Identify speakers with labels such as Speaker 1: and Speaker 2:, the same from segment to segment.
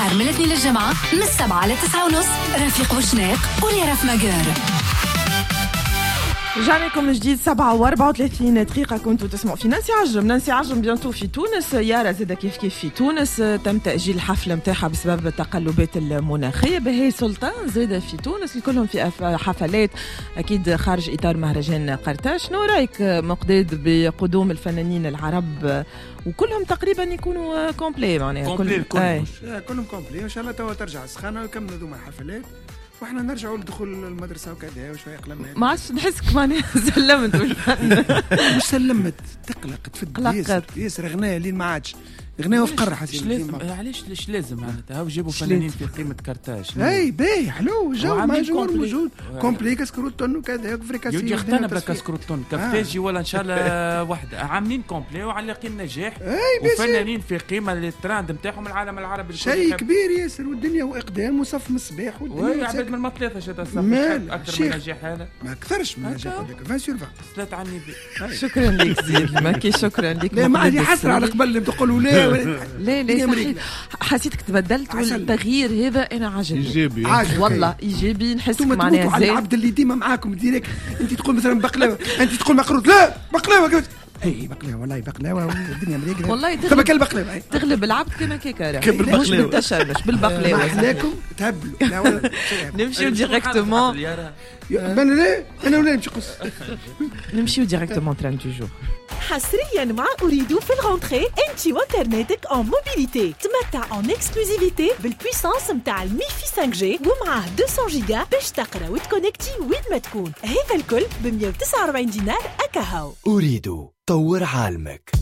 Speaker 1: نهار من الاثنين للجمعة من 7 ل 9:30. رفيق وشناق وليرف مجار.
Speaker 2: رجعنا لكم من جديد 7:34 دقيقة. كنتوا تسمعوا في نانسي عجرم بيانتو في تونس. يارا زادا كيف في تونس تم تأجيل الحفلة متاعها بسبب التقلبات المناخية. بهي سلطان زادا في تونس كلهم في حفلات أكيد خارج إطار مهرجان قرطاج. شنو رأيك مقداد بقدوم الفنانين العرب وكلهم تقريبا يكونوا كومبلي معناها
Speaker 3: كلهم كومبلي إن شاء الله توا ترجع السخانة ويكملوا ذوما الحفلات واحنا نرجعوا لدخول المدرسه وكذا وشويه قلمنا.
Speaker 2: ما عادش نحسك معناها سلمت
Speaker 3: مش سلمت تقلق تفد ياسر غنايه لين ما عادش غنايه وفقر حسين.
Speaker 4: علاش لازم معناتها هاو جابوا فنانين في قيمه قرطاج.
Speaker 3: اي باهي حلو جو مع جمهور موجود كومبلي كاسكروتون وكذا فريكاسي
Speaker 4: يجي اختنا بلا كاسكروتون كافتاجي ولا ان شاء الله واحده عاملين كومبلي وعلاقين نجاح وفنانين في قيمه التراند نتاعهم العالم العربي
Speaker 3: شيء كبير ياسر والدنيا واقدام وصف من الصباح
Speaker 4: والدنيا عباد من المطليطه شتا صف اكثر من نجاح هذا
Speaker 3: ما اكثرش من نجاح هذاك 20 sur 20
Speaker 4: ثلاث عني
Speaker 2: شكرا لك زيد ماكي شكرا لك.
Speaker 3: لا ما عندي حسره على قبل تقولوا
Speaker 2: لا حسيتك تبدلت والتغيير هذا انا عجبني
Speaker 5: ايجابي
Speaker 2: والله ايجابي نحسك معناها
Speaker 3: زين. العبد اللي ديما معاكم ديريكت انت تقول مثلا بقلاوه انت تقول مقروط لا بقلاوه هي بقلاوه والله بقلاوه والدنيا مليقه
Speaker 2: والله تغلب العبد كما كيكا مش بالتشربش بالبقلاوه
Speaker 3: احلاكم تهبلوا
Speaker 2: نمشيو ديريكتومون
Speaker 3: انا ولا نمشي قص
Speaker 2: نمشيو ديريكتومون تران دو جور.
Speaker 6: حصريا مع أريد في الغونتري انت وانترنتك en موبيليتي. تمتع en اكسكلوزيفيتي بالبويسانس متاع الميفي 5G ومعاه 200 جيجا باش تقرا وتكونكتي وين ما تكون. هذا الكل ب 149 دينار أكاهو.
Speaker 7: أريد طور عالمك.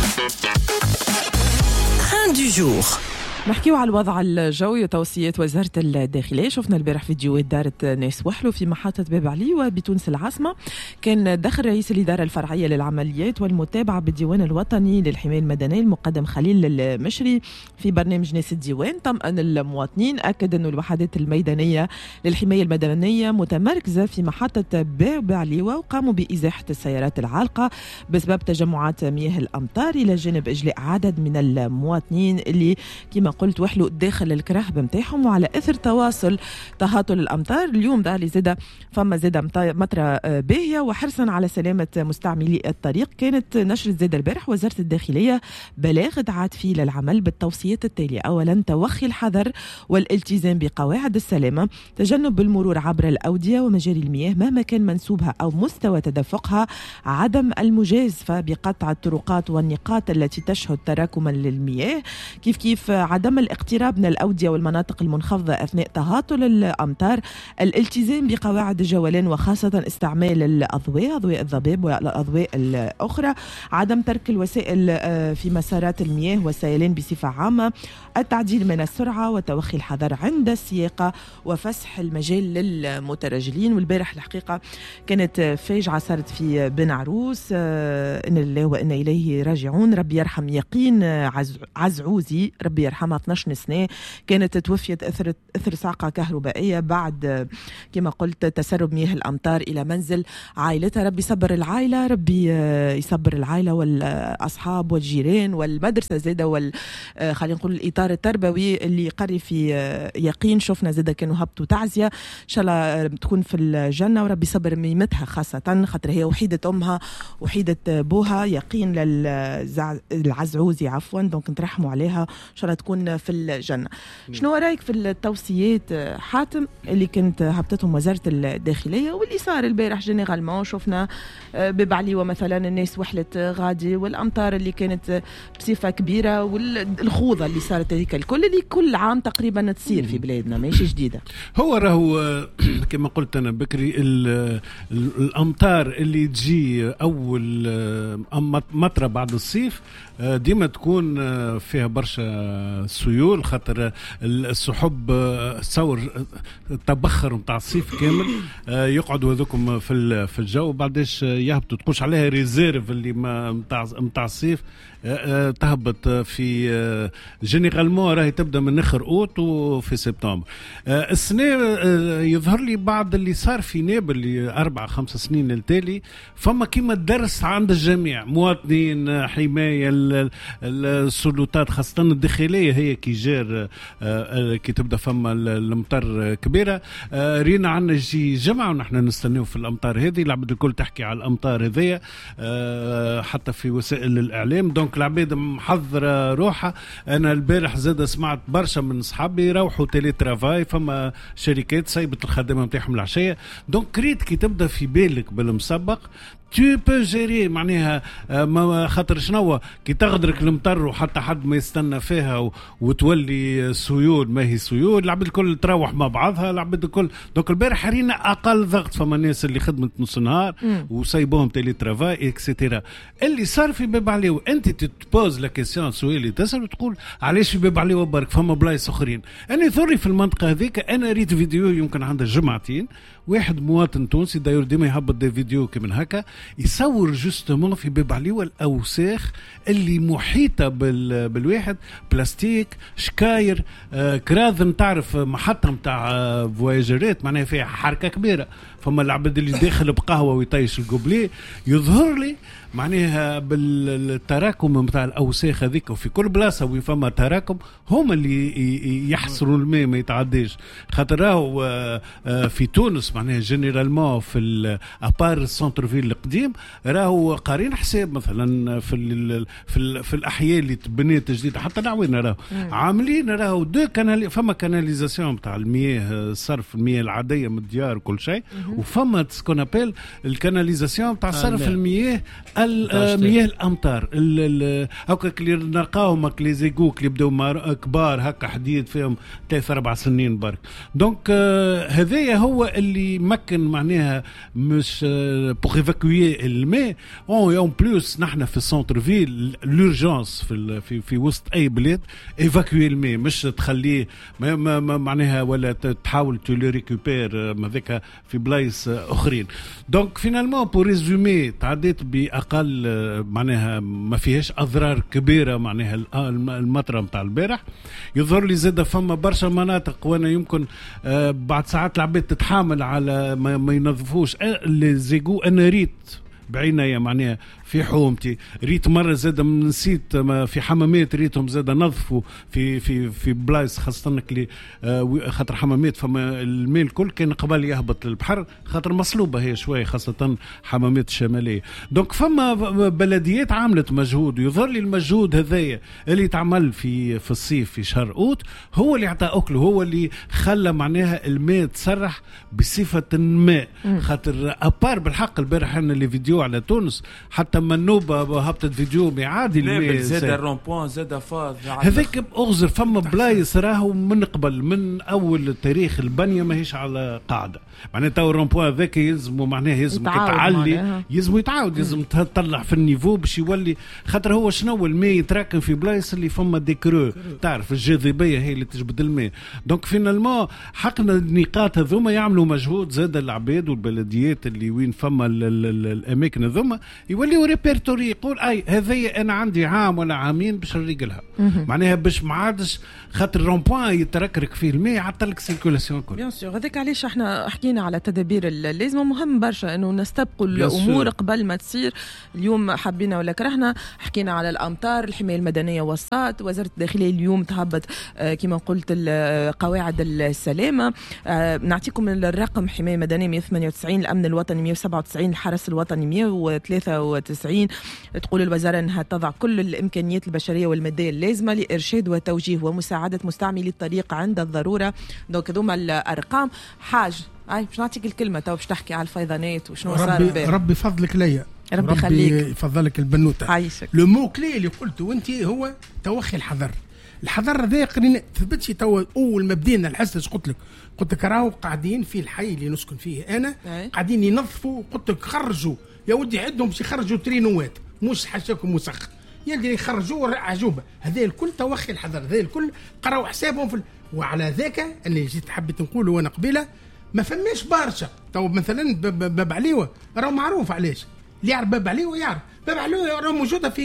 Speaker 1: Train du jour.
Speaker 2: نحكيو على الوضع الجوي وتوصيات وزارة الداخلية. شفنا البارح فيديوهات دارت ناس وحلو في محطة باب علي وبتونس العاصمة. كان دخل رئيس الإدارة الفرعية للعمليات والمتابعة بالديوان الوطني للحماية المدنية المقدم خليل المشري في برنامج ناس الديوان. طمأن المواطنين، أكد أن الوحدات الميدانية للحماية المدنية متمركزة في محطة باب علي وقاموا بإزاحة السيارات العالقة بسبب تجمعات مياه الأمطار إلى جانب إجلاء عدد من المواطنين اللي كما قلت وحلوا داخل الكرهب متاعهم. وعلى اثر تواصل تهاطل الامطار اليوم ده زاد فما زاد مطره باهيه وحرصا على سلامه مستعملي الطريق. كانت نشر زاد البارح وزاره الداخليه بلاغ دعت فيه للعمل بالتوصيات التاليه. اولا توخي الحذر والالتزام بقواعد السلامه، تجنب المرور عبر الاوديه ومجاري المياه مهما كان منسوبها او مستوى تدفقها، عدم المجازفه بقطع الطرقات والنقاط التي تشهد تراكما للمياه، كيف عدم الاقتراب من الأودية والمناطق المنخفضة أثناء تهاطل الأمطار، الالتزام بقواعد الجولان وخاصة استعمال الأضواء أضواء الضباب والأضواء الأخرى، عدم ترك الوسائل في مسارات المياه والسيلان بصفة عامة، التعديل من السرعة وتوخي الحذر عند السياقة وفسح المجال للمترجلين. والبارح الحقيقة كانت فاجعة صارت في بن عروس، إن الله وإنا إليه راجعون. ربي يرحم يقين عزعوزي ربي يرحمها 12 سنة، كانت توفيت أثر صعقة كهربائية بعد كما قلت تسرب مياه الأمطار إلى منزل عائلتها. ربي يصبر العائلة، ربي يصبر العائلة والأصحاب والجيران والمدرسة زادة خلينا نقول الإطار التربوي اللي يقري في يقين. شفنا زادة كانوا هبطوا تعزية، إن شاء الله تكون في الجنة وربي يصبر ميمتها خاصة خاطر هي وحيدة أمها وحيدة بوها يقين للعزعوزي عفوا، دونك نترحموا عليها إن شاء الله تكون في الجنة. شنو رأيك في التوصيات حاتم اللي كانت هبطتهم وزارة الداخلية واللي صار البارح جينيرالمون؟ شفنا باب علي ومثلا الناس وحلت غادي والأمطار اللي كانت بصفة كبيرة والخوضة اللي صارت هذيك الكل اللي كل عام تقريبا تصير في بلادنا ماشي جديدة.
Speaker 5: هو راهو كما قلت أنا بكري الأمطار اللي تجي أول مطرة بعد الصيف ديما تكون فيها برشا سيول خاطر السحب تصور تبخر متاع الصيف كامل يقعدوا هذوكم في الجو بعدش يهبطوا تقولش عليها ريزيرف اللي متاع الصيف تهبط في جينيرالمون راهي تبدا من اخر اوت وفي سبتمبر. السنه يظهر لي بعد اللي صار في نابل اللي 4-5 سنين التالي فما كيما درس عند الجميع، مواطنين، حمايه السلطات خاصه الداخليه هي كي جار كي تبدا فما الامطار كبيره. رينا عنا جي جمعه ونحن نستناو في الامطار هذه، العباد الكل تحكي على الامطار هذيا حتى في وسائل الاعلام. دونك العباد محضره روحها. انا البارح زاد سمعت برشا من اصحابي يروحوا تيلي ترافاي، فما شركات سايبت الخدمه نتاعهم العشيه. دونك كريت كي تبدا في بالك بالمسبق tu peux gérer معناها ما خاطر شنو كي تغدرك المطر وحتى حد ما يستنى فيها وتولي سيول ما هي سيول، العباد الكل تروح مع بعضها العباد الكل. دونك البارح حرينا اقل ضغط، فما ناس اللي خدمت نص نهار وسايبوهم تيلي ترافاي اكسيتيرا. اللي صار في باب عليو انت تتبوز لا كيسيون سؤال اللي تسال وتقول علاش في باب عليو برك فما بلايص اخرين. انا ثوري في المنطقه هذيك انا ريت فيديو يمكن عنده جمعتين، واحد مواطن تونسي داير ديما يهبط دي فيديو كمن هكا يصور جوستومون في باب عليوة الاوساخ اللي محيطه بالواحد، بلاستيك، شكاير، كراذن، تعرف محطه نتاع فواياجرات معناها فيها حركه كبيره. فما العبد اللي داخل بقهوه ويطيش القبلي يظهر لي معناها بالتراكم نتاع الاوساخ هذيك، وفي كل بلاصه وين فما تراكم هما اللي يحصروا الماء ما يتعداش. خاطر راهو في تونس معناها جينيرالمون في الابار السنتر فيل القديم راهو قارين حساب مثلا في الاحياء اللي تبنيت جديد حتى العوين راهو عاملين راهو دو فما كاناليزاسيون نتاع المياه، صرف المياه العاديه من الديار وكل شيء، وفما سكون ابل الكاناليزاسيون نتاع صرف المياه مياه الامطار هكاك اللي نلقاهم لي زيغوك اللي بداو كبار هكا حديد فيهم 3-4 سنين برك. دونك هذايا هو اللي مكن معناها مش بوغ ايفاكوي الماء اون بلوس. نحن في السنتر فيل لورجانس في وسط اي بلاد ايفاكوي الماء، مش تخليه معناها ولا تحاول تولي ريكوبير هذاك في بلايص اخرين. دونك فينالمون بور ريزومي تعديت باقل معناها ما فيهاش اضرار كبيره معناها المطره نتاع البارح. يظهر لي زاد فما برشا مناطق وانا يمكن بعد ساعات العباد تتحامل على ما ينظفوش اللي زيقو. انا ريت بعينيا معناها في حومتي، ريت مره زاد نسيت في حمامات ريتهم زاد نظفوا في بلايص خاصه اللي خاطر حمامات فما الماء الكل كان قبل يهبط للبحر خاطر مصلوبه هي شويه خاصه حمامات الشماليه. دونك فما بلديات عملت مجهود، ويظهر لي المجهود هذايا اللي تعمل في الصيف في شهر اوت هو اللي عطى اكله، هو اللي خلى معناها الماء تسرح بصفه ما. خاطر ابار بالحق البارح عندنا اللي فيديو على تونس حتى منوبه هبطت فيديو عادي الماء
Speaker 4: زاد الرومبوان زاد فاض
Speaker 5: هذاك اغزر. فما بلايص راهو من قبل من اول تاريخ البنيه ماهيش على قاعده معناها تو الرومبوان ذاك يلزموا معناها يلزم تعلي يلزم يتعاود يلزم تطلع في النيفو باش يولي. خاطر هو شنو الماء يتراكم في بلايص اللي فما ديكرو، تعرف الجاذبيه هي اللي تجبد الماء. دونك فينالمون حقنا النقاط هذوما يعملوا مجهود زاد العباد والبلديات اللي وين فما الاماكن هذوما يوليوا ريبرتوري يقول اي هذه انا عندي عام ولا عامين باش نريقلها معناها باش ما عادش خاطر رومبوان يتركرك فيه الماء يعطلك سيركولاسيون كل.
Speaker 2: بيان سور هذاك علاش احنا حكينا على تدابير اللازمه. مهم برشا انه نستبقوا الامور قبل ما تصير. اليوم حبينا ولا كرهنا حكينا على الامطار، الحمايه المدنيه وسط، وزاره الداخليه اليوم تهبط كما قلت قواعد السلامه. نعطيكم الرقم: حمايه مدنيه 198، الامن الوطني 197، الحرس الوطني 193. تقول الوزاره انها تضع كل الامكانيات البشريه والماديه اللازمه لارشاد وتوجيه ومساعده مستعملي الطريق عند الضروره. دونك هذوما الارقام. حاج باش نعطيك الكلمه تو باش تحكي على الفيضانات وشنو صار.
Speaker 3: ربي فضلك ليا،
Speaker 2: ربي يخليك،
Speaker 3: يفضلك البنوته.
Speaker 2: عايشك.
Speaker 3: لو مو كلي اللي قلته انت هو توخي الحذر. الحذر هذا قرينا ثبتش تو اول ما بدينا الحصه. قلت لك راهو قاعدين في الحي اللي نسكن فيه انا قاعدين ينظفوا. قلت لك خرجوا يا ودي عندهم باش يخرجوا ترينوات مش حاشاكم مسخ يلي يخرجوا عجوبه. هذا الكل توخي الحذر، هذا الكل قراوا حسابهم وعلى ذاك اللي جيت حبيت نقوله وانا قبيله ما فماش برشا. تو مثلا باب عليوه راهو معروف علاش اللي يعرف باب عليوه يعرف باب عليوه راهو موجوده في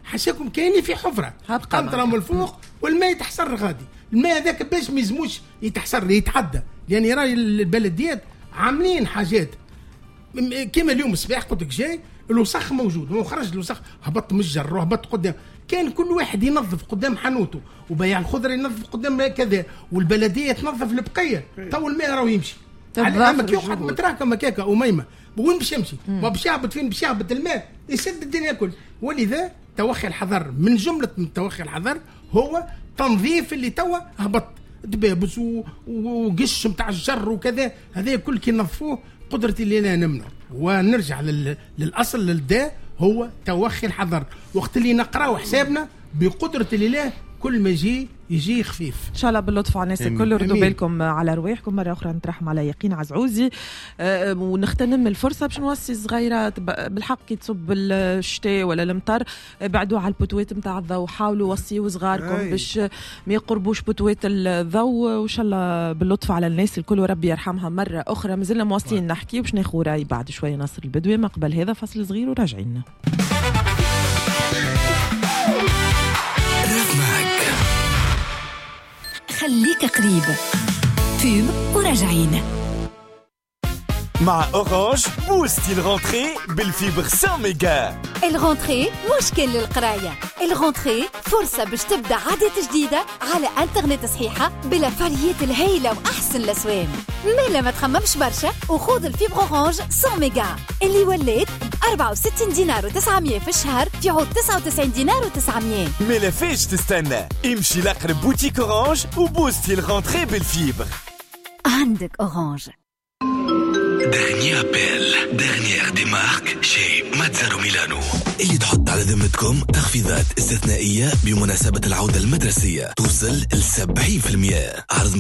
Speaker 3: حاشاكم كاينين في حفره قنطره من الفوق والماء يتحسر غادي. الماء هذاك باش ما يزموش يتحسر يتعدى، يعني راي البلديات عاملين حاجات كما اليوم الصباح قلت لك جاي الوسخ موجود وخرج الوسخ هبط من الجر وهبط قدام، كان كل واحد ينظف قدام حانوته وبياع الخضره ينظف قدام كذا والبلديه تنظف البقيه. تو الماء راهو يمشي اما كي يقعد متراكم هكاكا وميمه وين باش يمشي؟ ما باش يهبط فين؟ باش يهبط الماء يسد الدنيا كل. ولذا توخي الحذر من جمله من توخي الحذر هو تنظيف اللي توا هبط دبابس وقش نتاع الجر وكذا، هذا كل كي نظفوه قدرتي اللي لا نمنع ونرجع للاصل للداء هو توخي الحذر. وقت اللي نقراو حسابنا بقدرة الله كل ما يجي خفيف
Speaker 2: ان شاء الله باللطف على الناس الكل. ردوا بالكم على رواحكم مره اخرى. نترحم على يقين عزعوزي ونغتنم الفرصه باش نوصي صغيره بالحق كي تصب الشتاء ولا المطر بعدوا على البوتوات نتاع الضوء، حاولوا وصيوا صغاركم باش ما يقربوش بوتوات الضوء، وان شاء الله باللطف على الناس الكل وربي يرحمها مره اخرى. مازلنا مواصلين نحكي باش ناخذ راي بعد شويه ناصر البدوي. ما قبل هذا فصل صغير وراجعين.
Speaker 1: خليك قريب بوب وراجعين.
Speaker 7: مع أورانج بوستي الغونتري بالفيبر 100 ميجا.
Speaker 1: الغونتري مش كل للقراية، الغونتري فرصة باش تبدأ عادات جديدة على انترنت صحيحة بلا فاريات الهيلة وأحسن الأسوان. مالا ما تخممش برشا وخذ الفيبر أورانج 100 ميجا اللي ولات 64 دينار و900 في الشهر في عود 99 دينار و900.
Speaker 7: مالا فيش تستنى، امشي لأقرب بوتيك أورانج وبوستي الغونتري بالفيبر.
Speaker 1: عندك أورانج.
Speaker 8: Dernier appel, dernière démarque chez Mazzaro Milano اللي تحط على ذمتكم تخفيضات استثنائية بمناسبة العودة المدرسية توصل ل 70%. عرض